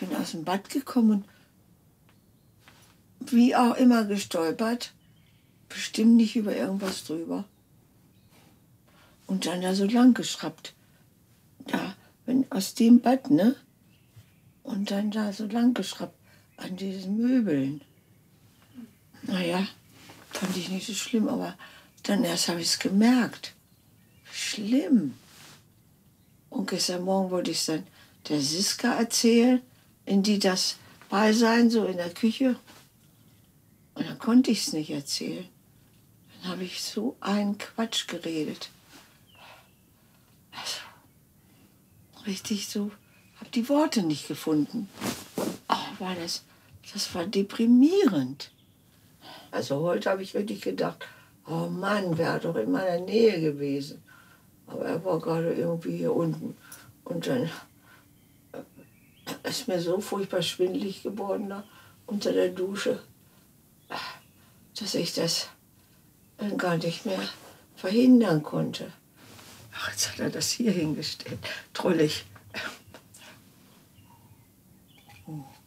bin aus dem Bad gekommen und wie auch immer gestolpert, bestimmt nicht über irgendwas drüber. Und dann da so lang geschraubt. Da, wenn aus dem Bad, ne? Und dann da so lang geschraubt an diesen Möbeln. Naja, fand ich nicht so schlimm, aber dann erst habe ich es gemerkt. Schlimm. Und gestern Morgen wollte ich es dann der Siska erzählen, in die das Beisein so in der Küche. Und dann konnte ich es nicht erzählen. Dann habe ich so einen Quatsch geredet. Also, richtig so, habe die Worte nicht gefunden. War das war deprimierend. Also heute habe ich wirklich gedacht, oh Mann, wäre doch in meiner Nähe gewesen. Aber er war gerade irgendwie hier unten. Und dann ist mir so furchtbar schwindelig geworden da unter der Dusche, dass ich das dann gar nicht mehr verhindern konnte. Ach, jetzt hat er das hier hingestellt. Trollig.